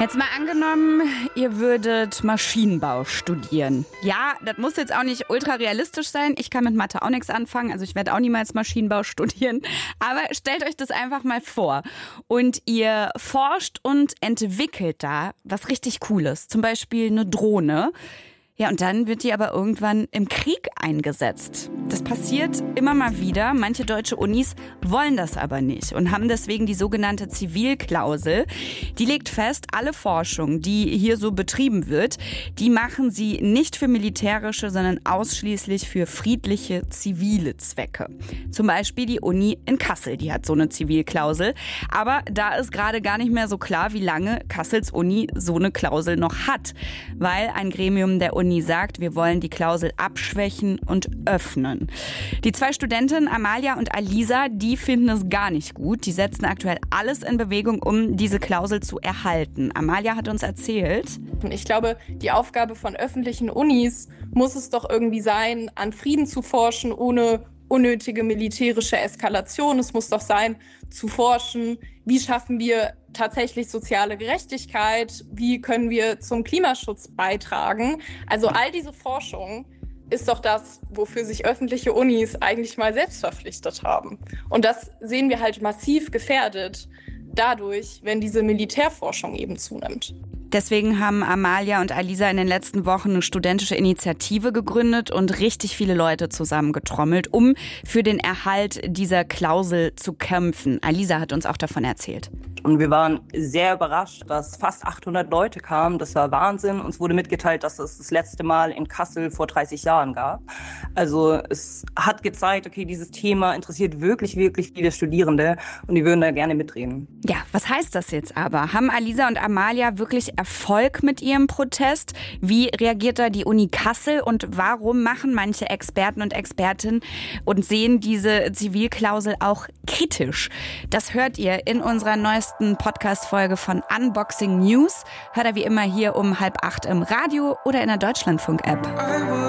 Jetzt mal angenommen, ihr würdet Maschinenbau studieren. Ja, das muss jetzt auch nicht ultra realistisch sein. Ich kann mit Mathe auch nichts anfangen, also ich werde auch niemals Maschinenbau studieren. Aber stellt euch das einfach mal vor. Und ihr forscht und entwickelt da was richtig Cooles. Zum Beispiel eine Drohne. Ja, und dann wird die aber irgendwann im Krieg eingesetzt. Das passiert immer mal wieder. Manche deutsche Unis wollen das aber nicht und haben deswegen die sogenannte Zivilklausel. Die legt fest, alle Forschung, die hier so betrieben wird, die machen sie nicht für militärische, sondern ausschließlich für friedliche, zivile Zwecke. Zum Beispiel die Uni in Kassel, die hat so eine Zivilklausel. Aber da ist gerade gar nicht mehr so klar, wie lange Kassels Uni so eine Klausel noch hat. Weil ein Gremium der Uni sagt, wir wollen die Klausel abschwächen und öffnen. Die zwei Studentinnen Amalia und Alisa, die finden es gar nicht gut. Die setzen aktuell alles in Bewegung, um diese Klausel zu erhalten. Amalia hat uns erzählt: Ich glaube, die Aufgabe von öffentlichen Unis muss es doch irgendwie sein, an Frieden zu forschen, ohne unnötige militärische Eskalation. Es muss doch sein, zu forschen, wie schaffen wir tatsächlich soziale Gerechtigkeit, wie können wir zum Klimaschutz beitragen. Also all diese Forschung ist doch das, wofür sich öffentliche Unis eigentlich mal selbst verpflichtet haben. Und das sehen wir halt massiv gefährdet dadurch, wenn diese Militärforschung eben zunimmt. Deswegen haben Amalia und Alisa in den letzten Wochen eine studentische Initiative gegründet und richtig viele Leute zusammengetrommelt, um für den Erhalt dieser Klausel zu kämpfen. Alisa hat uns auch davon erzählt. Und wir waren sehr überrascht, dass fast 800 Leute kamen. Das war Wahnsinn. Uns wurde mitgeteilt, dass es das letzte Mal in Kassel vor 30 Jahren gab. Also es hat gezeigt, okay, dieses Thema interessiert wirklich, wirklich viele Studierende und die würden da gerne mitreden. Ja, was heißt das jetzt aber? Haben Alisa und Amalia wirklich Erfolg mit ihrem Protest? Wie reagiert da die Uni Kassel und warum machen manche Experten und Expertinnen und sehen diese Zivilklausel auch kritisch? Das hört ihr in unserer neuesten Podcast-Folge von Unboxing News. Hört ihr wie immer hier um 7:30 im Radio oder in der Deutschlandfunk-App.